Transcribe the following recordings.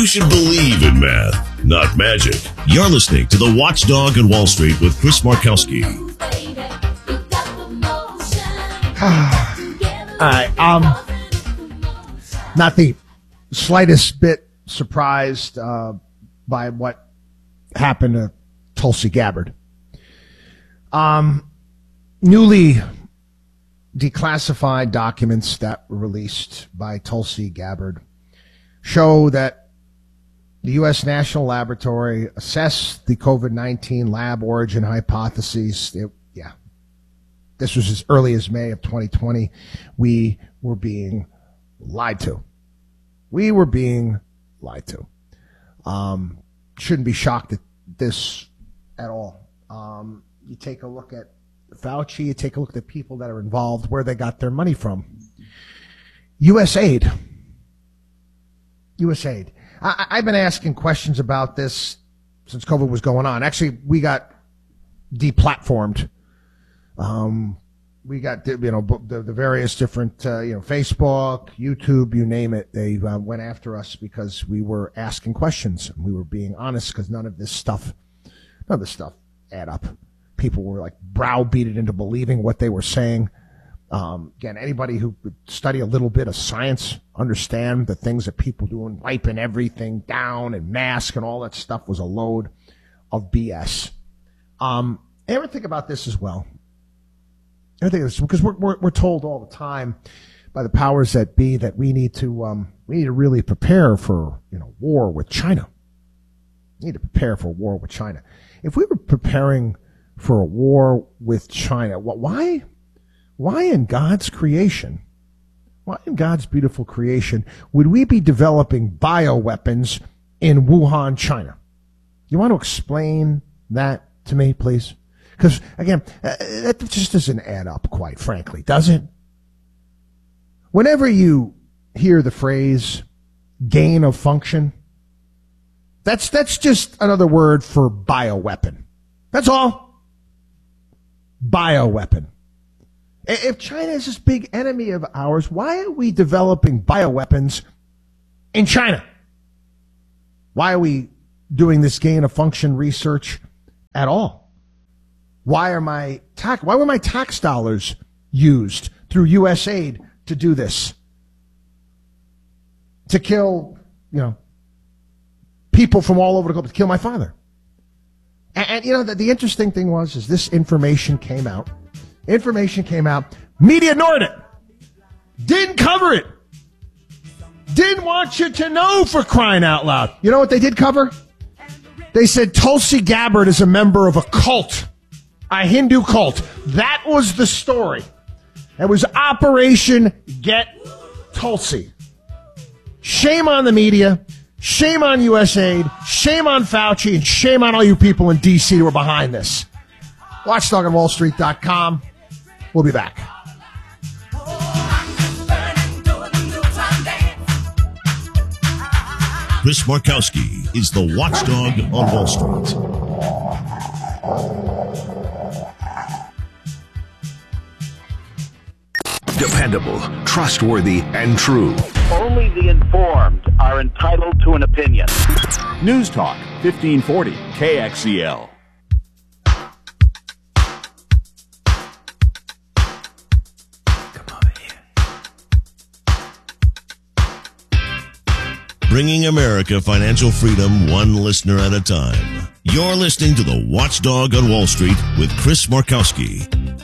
should believe in math, not magic. You're listening to The Watchdog on Wall Street with Chris Markowski. All right, not the slightest bit surprised by what happened to Tulsi Gabbard. Newly declassified documents that were released by Tulsi Gabbard show that the U.S. National Laboratory assessed the COVID-19 lab origin hypotheses. This was as early as May of 2020. We were being lied to. Shouldn't be shocked at this at all. You take a look at Fauci, you take a look at the people that are involved, where they got their money from. USAID. I've been asking questions about this since COVID was going on. Actually, we got deplatformed. We got, the various different, Facebook, YouTube, you name it. They went after us because we were asking questions and we were being honest, because none of this stuff add up. People were like browbeaten into believing what they were saying. Again, anybody who would study a little bit of science, understand the things that people do and wiping everything down and mask and all that stuff was a load of BS. Ever think about this as well? Because we're told all the time by the powers that be that we need to really prepare for war with China. We need to prepare for war with China. If we were preparing for a war with China, why in God's creation, why in God's beautiful creation would we be developing bioweapons in Wuhan, China? You want to explain that to me, please? Because, again, that just doesn't add up, quite frankly, does it? Whenever you hear the phrase gain of function, that's just another word for bioweapon. That's all. Bioweapon. If China is this big enemy of ours, why are we developing bioweapons in China? Why are we doing this gain of function research at all? Why were my tax dollars used through USAID to do this? To kill, people from all over the globe, to kill my father. And the interesting thing is this information came out. Media ignored it. Didn't cover it. Didn't want you to know, for crying out loud. You know what they did cover? They said Tulsi Gabbard is a member of a cult. A Hindu cult. That was the story. It was Operation Get Tulsi. Shame on the media. Shame on USAID. Shame on Fauci. And shame on all you people in D.C. who are behind this. WatchdogOnWallStreet.com. We'll be back. Chris Markowski is the Watchdog on Wall Street. Dependable, trustworthy, and true. Only the informed are entitled to an opinion. News Talk, 1540, KXEL. Bringing America financial freedom one listener at a time. You're listening to the Watchdog on Wall Street with Chris Markowski.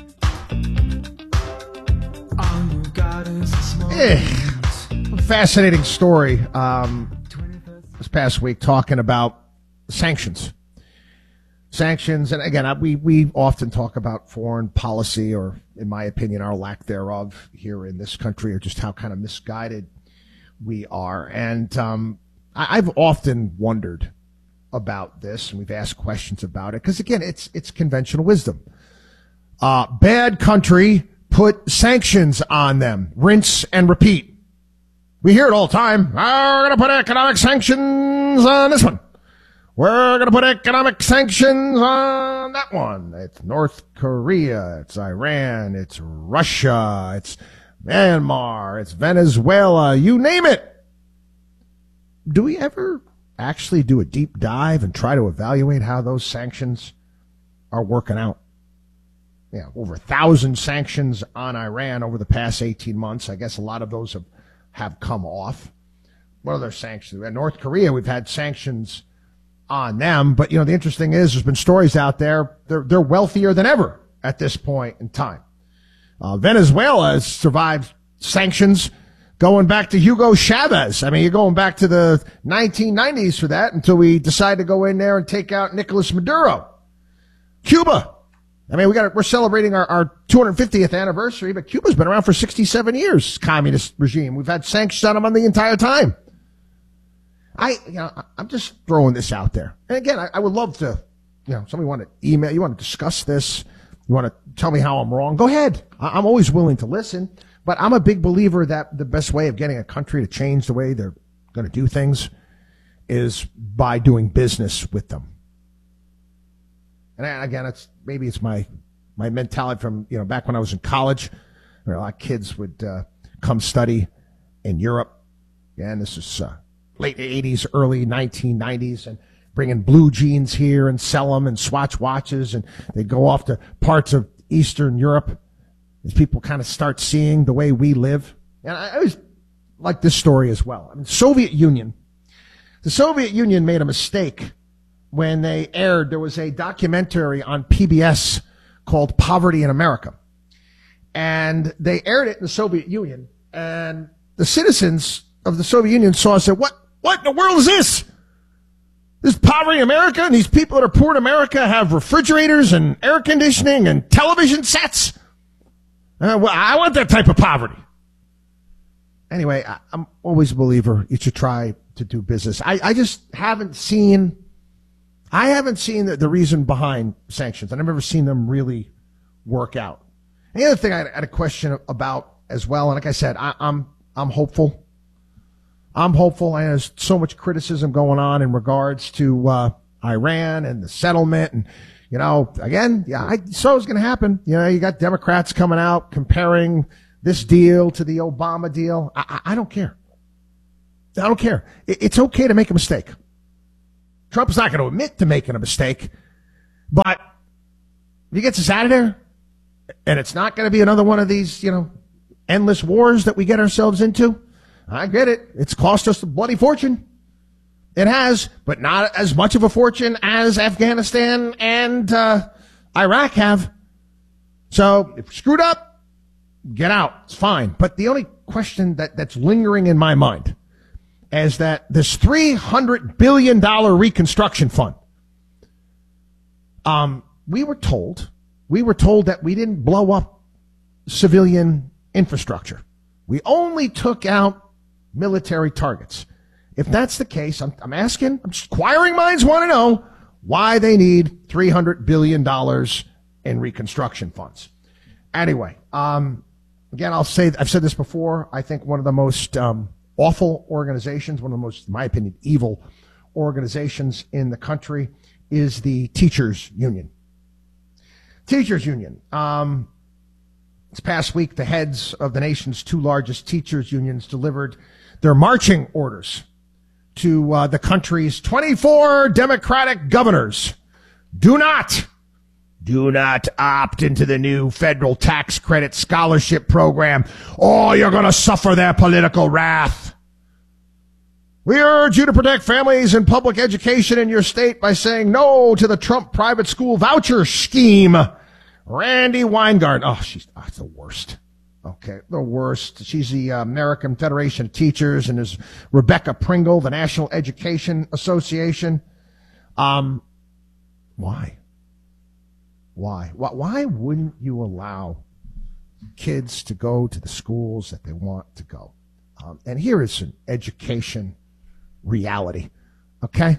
Fascinating story this past week talking about sanctions. And again, we often talk about foreign policy, or in my opinion, our lack thereof here in this country, or just how kind of misguided we are. And I've often wondered about this, and we've asked questions about it, because again, it's conventional wisdom. Bad country, put sanctions on them. Rinse and repeat. We hear it all the time. We're going to put economic sanctions on this one. We're going to put economic sanctions on that one. It's North Korea. It's Iran. It's Russia. It's Myanmar. It's Venezuela. You name it. Do we ever actually do a deep dive and try to evaluate how those sanctions are working out. Yeah, over 1,000 sanctions on Iran over the past 18 months. I guess a lot of those have come off. What other sanctions? North Korea, we've had sanctions on them. But, the interesting is there's been stories out there. They're wealthier than ever at this point in time. Venezuela has survived sanctions going back to Hugo Chavez. I mean, you're going back to the 1990s for that until we decide to go in there and take out Nicolas Maduro. Cuba. I mean, we're celebrating our 250th anniversary, but Cuba's been around for 67 years, communist regime. We've had sanctions on them the entire time. I'm just throwing this out there. And again, I would love to, somebody want to email, you want to discuss this, you want to tell me how I'm wrong, go ahead. I'm always willing to listen, but I'm a big believer that the best way of getting a country to change the way they're going to do things is by doing business with them. And again, maybe it's my mentality from, back when I was in college, where a lot of kids would come study in Europe. And this is late 80s, early 1990s, and bringing blue jeans here and sell them and swatch watches. And they go off to parts of Eastern Europe as people kind of start seeing the way we live. And I always like this story as well. I mean, the Soviet Union made a mistake when there was a documentary on PBS called Poverty in America. And they aired it in the Soviet Union. And the citizens of the Soviet Union saw and said, what in the world is this? This is poverty in America, and these people that are poor in America have refrigerators and air conditioning and television sets? I want that type of poverty. Anyway, I'm always a believer you should try to do business. I just haven't seen the reason behind sanctions. I've never seen them really work out. And the other thing I had a question about as well, and like I said, I'm hopeful. I'm hopeful. And there's so much criticism going on in regards to Iran and the settlement. And, again, I saw it was going to happen. You got Democrats coming out comparing this deal to the Obama deal. I don't care. I don't care. It's okay to make a mistake. Trump's not going to admit to making a mistake, but if he gets us out of there, and it's not going to be another one of these, endless wars that we get ourselves into, I get it. It's cost us a bloody fortune. It has, but not as much of a fortune as Afghanistan and Iraq have. So if you're screwed up, get out. It's fine. But the only question that's lingering in my mind is that this $300 billion reconstruction fund, we were told that we didn't blow up civilian infrastructure. We only took out military targets. If that's the case, I'm asking, inquiring minds want to know why they need $300 billion in reconstruction funds. Anyway, again, I've said this before. I think one of the most awful organizations, one of the most, in my opinion, evil organizations in the country is the Teachers Union. Teachers Union. This past week, the heads of the nation's two largest teachers unions delivered their marching orders to the country's 24 Democratic governors. Do not opt into the new federal tax credit scholarship program, or you're going to suffer their political wrath. We urge you to protect families and public education in your state by saying no to the Trump private school voucher scheme. Randi Weingarten. She's the worst. Okay, the worst. She's the American Federation of Teachers, and there's Rebecca Pringle, the National Education Association. Why? Why wouldn't you allow kids to go to the schools that they want to go? And here is an education reality. Okay?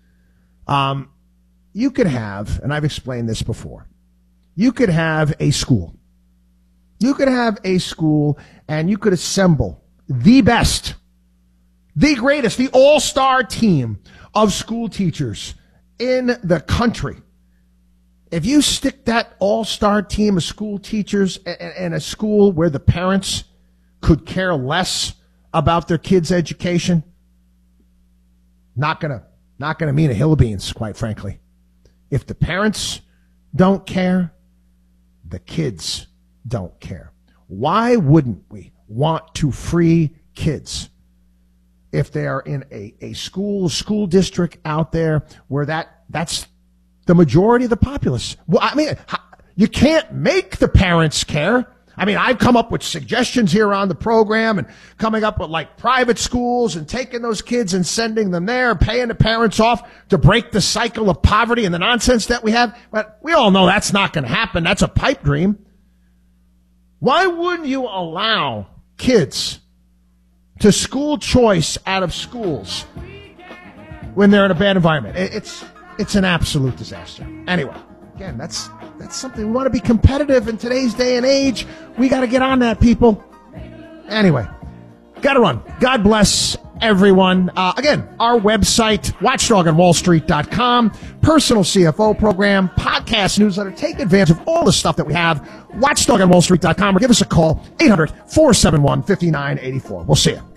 You could have, and I've explained this before, you could have a school. You could have a school and you could assemble the best, the greatest, the all-star team of school teachers in the country. If you stick that all-star team of school teachers in a school where the parents could care less about their kids' education, not gonna not going to mean a hill of beans, quite frankly. If the parents don't care, the kids don't care. Why wouldn't we want to free kids if they are in a school district out there where that's the majority of the populace? Well, I mean, you can't make the parents care. I mean, I've come up with suggestions here on the program and coming up with like private schools and taking those kids and sending them there, paying the parents off to break the cycle of poverty and the nonsense that we have. But we all know that's not going to happen. That's a pipe dream. Why wouldn't you allow kids to school choice out of schools when they're in a bad environment? It's an absolute disaster. Anyway, again, that's something. We want to be competitive in today's day and age. We got to get on that, people. Anyway, got to run. God bless everyone. Again, our website, watchdogonwallstreet.com, personal CFO program, podcast newsletter. Take advantage of all the stuff that we have. Watchdogonwallstreet.com or give us a call, 800-471-5984. We'll see you.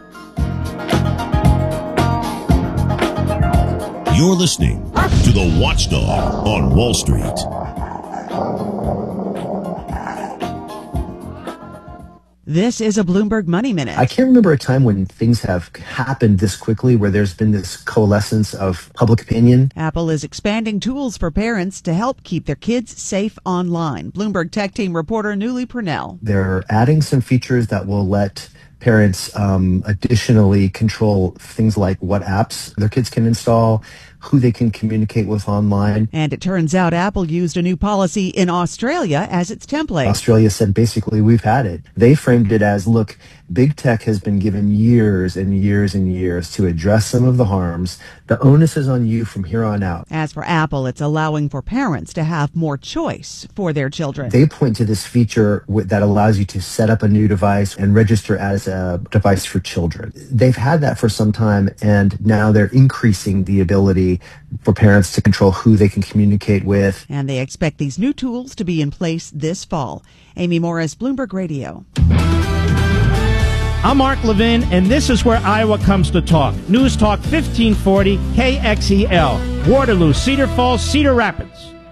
You're listening to the Watchdog on Wall Street. This is a Bloomberg Money Minute. I can't remember a time when things have happened this quickly where there's been this coalescence of public opinion. Apple is expanding tools for parents to help keep their kids safe online. Bloomberg Tech Team reporter Newly Purnell. They're adding some features that will let parents additionally control things like what apps their kids can install, who they can communicate with online. And it turns out Apple used a new policy in Australia as its template. Australia said, basically, we've had it. They framed it as, look, big tech has been given years and years and years to address some of the harms. The onus is on you from here on out. As for Apple, it's allowing for parents to have more choice for their children. They point to this feature that allows you to set up a new device and register as a device for children. They've had that for some time, and now they're increasing the ability for parents to control who they can communicate with. And they expect these new tools to be in place this fall. Amy Morris, Bloomberg Radio. I'm Mark Levin, and this is where Iowa comes to talk. News Talk 1540 KXEL. Waterloo, Cedar Falls, Cedar Rapids.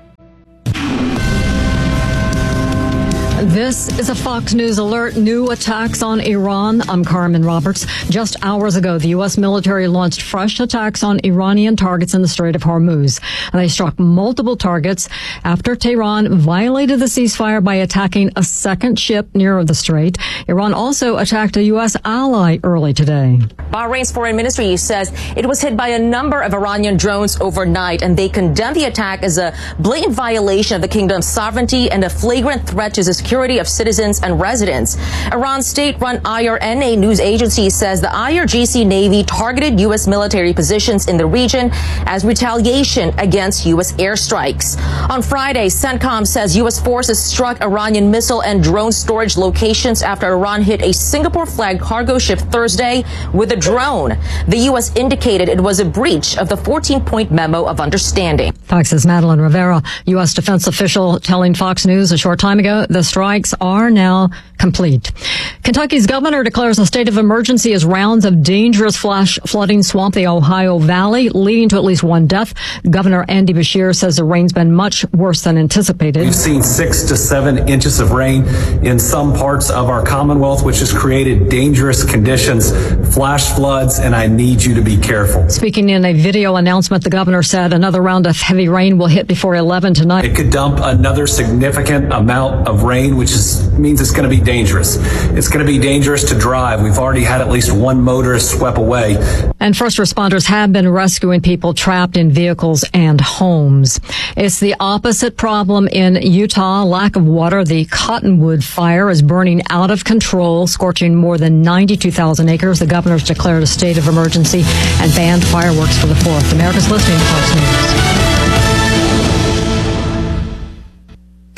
This is a Fox News alert. New attacks on Iran. I'm Carmen Roberts. Just hours ago, the U.S. military launched fresh attacks on Iranian targets in the Strait of Hormuz. And they struck multiple targets after Tehran violated the ceasefire by attacking a second ship near the strait. Iran also attacked a U.S. ally early today. Bahrain's foreign ministry says it was hit by a number of Iranian drones overnight, and they condemned the attack as a blatant violation of the kingdom's sovereignty and a flagrant threat to the security of citizens and residents. Iran's state-run IRNA news agency says the IRGC Navy targeted U.S. military positions in the region as retaliation against U.S. airstrikes. On Friday, CENTCOM says U.S. forces struck Iranian missile and drone storage locations after Iran hit a Singapore-flagged cargo ship Thursday with a drone. The U.S. indicated it was a breach of the 14-point memo of understanding. Fox's Madeline Rivera, U.S. defense official, telling Fox News a short time ago the strikes are now complete. Kentucky's governor declares a state of emergency as rounds of dangerous flash flooding swamp the Ohio Valley, leading to at least one death. Governor Andy Beshear says the rain's been much worse than anticipated. We've seen 6 to 7 inches of rain in some parts of our Commonwealth, which has created dangerous conditions, flash floods, and I need you to be careful. Speaking in a video announcement, the governor said another round of heavy rain will hit before 11 tonight. It could dump another significant amount of rain, which means it's going to be dangerous. It's going to be dangerous to drive. We've already had at least one motorist swept away. And first responders have been rescuing people trapped in vehicles and homes. It's the opposite problem in Utah. Lack of water. The Cottonwood fire is burning out of control, scorching more than 92,000 acres. The governor's declared a state of emergency and banned fireworks for the 4th. America's listening to Fox News.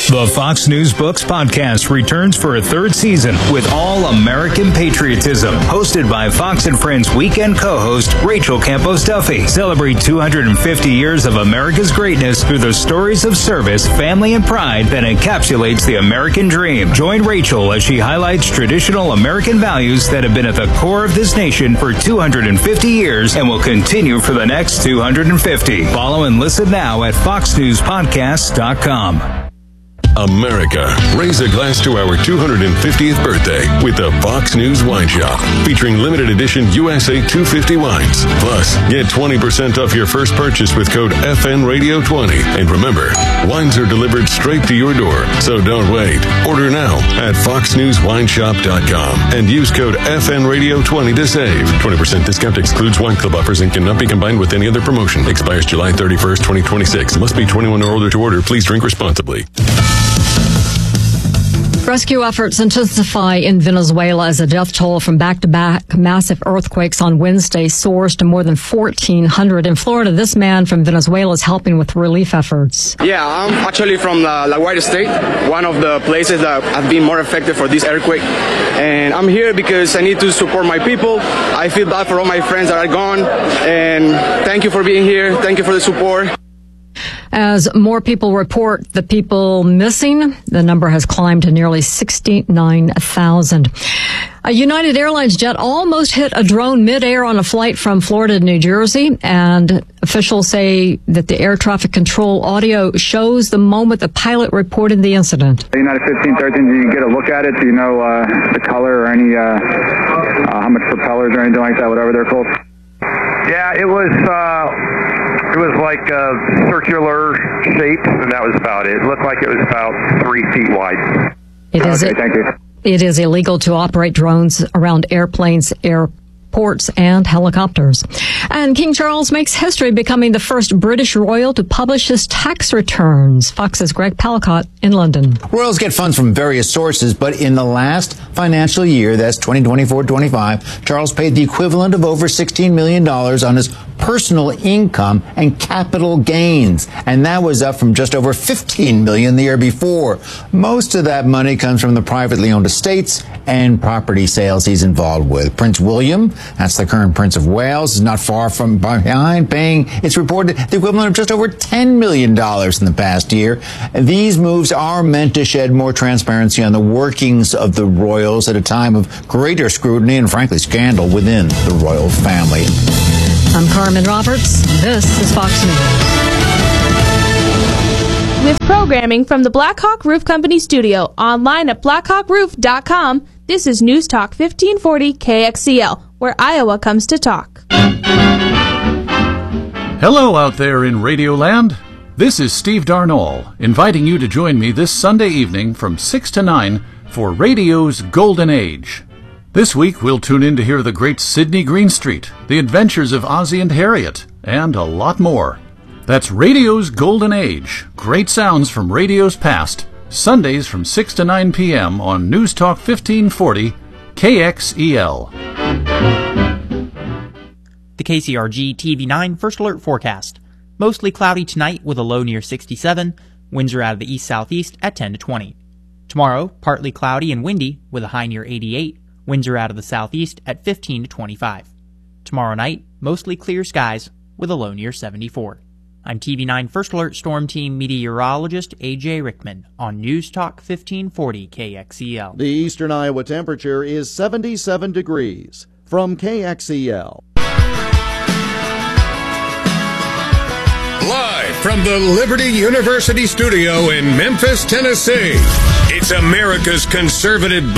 The Fox News Books podcast returns for a third season with All American Patriotism, hosted by Fox and Friends weekend co-host Rachel Campos Duffy. Celebrate 250 years of America's greatness through the stories of service, family, and pride that encapsulates the American dream. Join Rachel as she highlights traditional American values that have been at the core of this nation for 250 years and will continue for the next 250. Follow and listen now at foxnewspodcast.com. America, raise a glass to our 250th birthday with the Fox News Wine Shop, featuring limited edition USA 250 wines. Plus, get 20% off your first purchase with code FNRadio20. And remember, wines are delivered straight to your door, so don't wait. Order now at foxnewswineshop.com and use code FNRadio20 to save. 20% discount excludes wine club offers and cannot be combined with any other promotion. Expires July 31st, 2026. Must be 21 or older to order. Please drink responsibly. Rescue efforts intensify in Venezuela as the death toll from back-to-back massive earthquakes on Wednesday soars to more than 1,400. In Florida, this man from Venezuela is helping with relief efforts. Yeah, I'm actually from La Guaira State, one of the places that have been more affected for this earthquake. And I'm here because I need to support my people. I feel bad for all my friends that are gone. And thank you for being here. Thank you for the support. As more people report the people missing, the number has climbed to nearly 69,000. A United Airlines jet almost hit a drone midair on a flight from Florida to New Jersey, and officials say that the air traffic control audio shows the moment the pilot reported the incident. United 1513, did you get a look at it? Do you know the color or any how much propellers or anything like that, whatever they're called? Yeah, it was like a circular shape, and that was about it. It looked like it was about 3 feet wide. Thank you. It is illegal to operate drones around airplanes, airports, and helicopters. And King Charles makes history, becoming the first British royal to publish his tax returns. Fox's Greg Palacott in London. Royals get funds from various sources, but in the last financial year, that's 2024-25, Charles paid the equivalent of over $16 million on his personal income and capital gains, and that was up from just over $15 million the year before. Most of that money comes from the privately owned estates and property sales he's involved with. Prince William, that's the current Prince of Wales, is not far from behind, paying, it's reported, the equivalent of just over $10 million in the past year. These moves are meant to shed more transparency on the workings of the royals at a time of greater scrutiny and, frankly, scandal within the royal family. I'm Carmen Roberts. This is Fox News. With programming from the Blackhawk Roof Company studio, online at blackhawkroof.com, this is News Talk 1540 KXCL, where Iowa comes to talk. Hello out there in Radioland. This is Steve Darnall, inviting you to join me this Sunday evening from 6 to 9 for Radio's Golden Age. This week, we'll tune in to hear the great Sidney Greenstreet, the adventures of Ozzie and Harriet, and a lot more. That's Radio's Golden Age, great sounds from radio's past, Sundays from 6 to 9 p.m. on News Talk 1540, KXEL. The KCRG TV9 First Alert Forecast. Mostly cloudy tonight with a low near 67, winds are out of the east-southeast at 10 to 20. Tomorrow, partly cloudy and windy with a high near 88, winds are out of the southeast at 15 to 25. Tomorrow night, mostly clear skies with a low near 74. I'm TV9 First Alert Storm Team meteorologist A.J. Rickman on News Talk 1540 KXEL. The eastern Iowa temperature is 77 degrees. From KXEL. Live from the Liberty University studio in Memphis, Tennessee, it's America's conservative